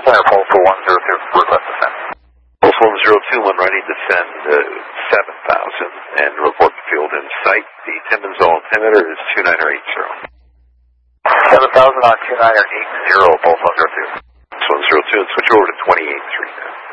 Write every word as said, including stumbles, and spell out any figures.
Center, Pulse one zero two, request descent. Pulse one zero two, one ready, descend uh, seven thousand and report the field in sight. The Timmins altimeter is two nine eight zero. seven thousand on two nine eight zero, Pulse one zero two. Pulse one zero two, and switch over to twenty-eight three now.